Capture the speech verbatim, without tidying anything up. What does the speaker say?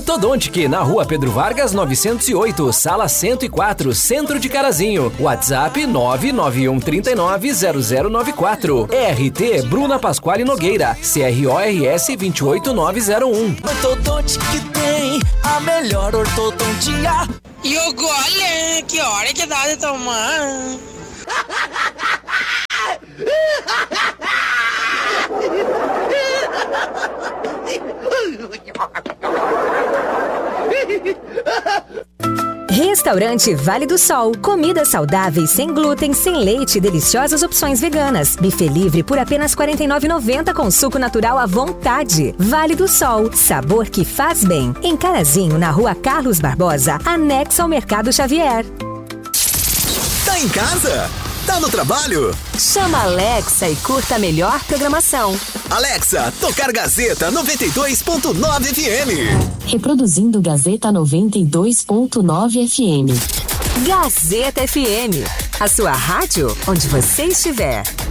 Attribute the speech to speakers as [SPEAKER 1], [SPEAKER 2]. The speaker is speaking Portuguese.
[SPEAKER 1] Ortodontic, na rua Pedro Vargas, novecentos e oito, sala cento e quatro, centro de Carazinho. WhatsApp nove nove um três nove zero zero nove quatro. R T Bruna Pasquale Nogueira, C R O R S dois oito nove zero um.
[SPEAKER 2] Ortodontic tem a melhor ortodontia.
[SPEAKER 3] E o gole, que hora que dá de tomar?
[SPEAKER 4] Restaurante Vale do Sol. Comidas saudáveis, sem glúten, sem leite e deliciosas opções veganas. Buffet livre por apenas quarenta e nove reais e noventa centavos com suco natural à vontade. Vale do Sol. Sabor que faz bem. Em Carazinho, na rua Carlos Barbosa, anexo ao Mercado Xavier.
[SPEAKER 5] Tá em casa? Tá no trabalho?
[SPEAKER 4] Chama a Alexa e curta a melhor programação.
[SPEAKER 5] Alexa, tocar Gazeta noventa e dois ponto nove F M.
[SPEAKER 6] Reproduzindo Gazeta noventa e dois ponto nove F M.
[SPEAKER 4] Gazeta F M. A sua rádio onde você estiver.